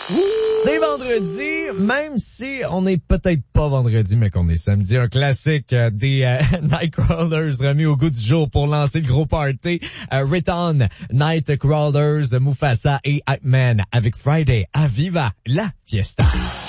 C'est vendredi, même si on n'est peut-être pas vendredi, mais qu'on est samedi. Un classique des Nightcrawlers remis au goût du jour pour lancer le gros party. Return, Nightcrawlers, Mufasa et Hype Man avec Friday à Viva la Fiesta.